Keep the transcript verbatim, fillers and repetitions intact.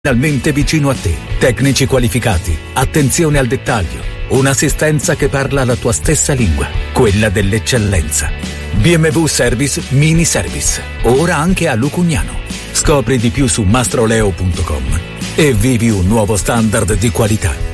Finalmente vicino a te. Tecnici qualificati, attenzione al dettaglio, un'assistenza che parla la tua stessa lingua, quella dell'eccellenza. B M W Service Mini Service, ora anche a Lucugnano. Scopri di più su mastroleo punto com e vivi un nuovo standard di qualità.